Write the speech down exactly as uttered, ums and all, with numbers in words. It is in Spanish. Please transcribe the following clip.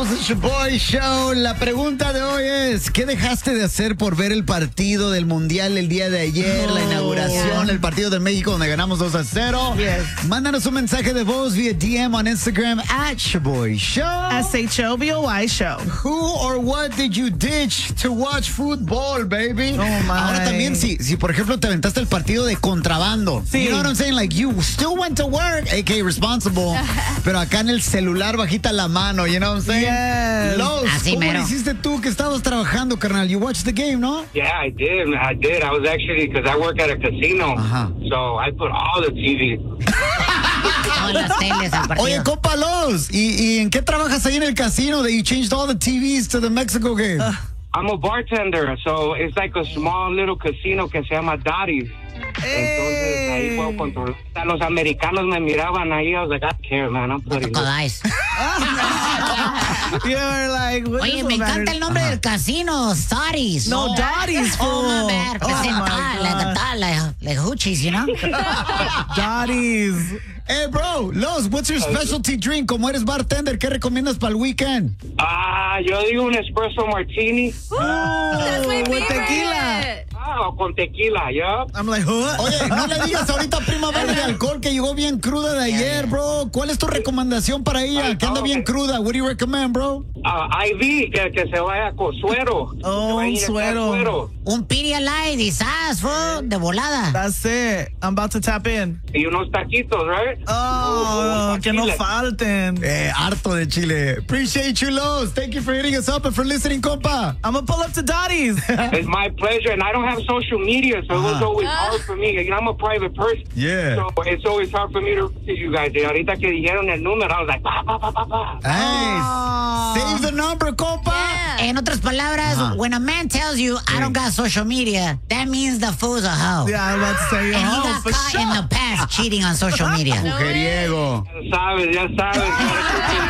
Somos el Shaboy Show. La pregunta de hoy es, ¿qué dejaste de hacer por ver el partido del Mundial el día de ayer? No. La inauguración, yeah. El partido de México donde ganamos dos a cero. Yes. Mándanos un mensaje de voz vía D M on Instagram at Shaboy Show. S H O B O Y Show. Who or what did you ditch to watch football, baby? Oh, my. Ahora también, si, si por ejemplo te aventaste el partido de contrabando. Sí. You know what I'm saying? Like, you still went to work, A K A responsible, pero acá en el celular bajita la mano, you know what I'm saying? Yes. Los, Así ¿cómo mero. lo hiciste tú que estabas trabajando, carnal? You watched the game, ¿no? Yeah, I did. I did. I was actually, because I work at a casino, Ajá. so I put all the T V. Todas las teles al partido. Oye, compa Los, ¿y, ¿y en qué trabajas ahí en el casino that you changed all the T Vs to the Mexico game? Uh. I'm a bartender, so it's like a small little casino que se llama Dottie's. Entonces ahí puedo controlar. Los americanos me miraban ahí. I was like, I don't care, man. I'm putting Codáis. You're like, what Oye, is me the matter? encanta el nombre del casino, Stotties. No, Dottie's, Oh, fool. my bad. Oh, Like, my like, God. like, like hoochies, you know? Dottie's. Hey, bro, Los, what's your specialty drink? Como eres bartender, ¿qué recomiendas para el weekend? Ah, yo digo un espresso martini. Oh, That's my with favorite. tequila. Ah, o con tequila, ¿ya? I'm like, what? Oye, no le digas ahorita a Prima Verde de alcohol que llegó bien cruda de ayer, bro. ¿Cuál es tu recomendación para ella? Que anda bien cruda. What do you recommend, bro? Ah, I V, que, que se vaya con suero. Oh, Se vaya a un inyectar suero. Un Pedialyte y sas, fool, de volada. That's it. I'm about to tap in. Y unos taquitos, right? Oh, que no chile. falten. Eh, harto de chile. Appreciate you, Los. Thank you for hitting us up and for listening, compa. I'm gonna pull up to Dottie's. It's my pleasure, and I don't have social media, so it was Uh-huh. always hard for me. You know, I'm a private person. Yeah. So it's always hard for me to reach you guys. Y ahorita que dijeron el número, I was like, pa, pa, pa, pa, pa. Hey, Oh. save the number, compa. En otras palabras, Ajá. when a man tells you, I don't got social media, that means the fool's a hoe. Yeah, I'm about to say, And he oh, got for caught sure. in the past cheating on social media. Mujeriego. Ya sabes, ya sabes.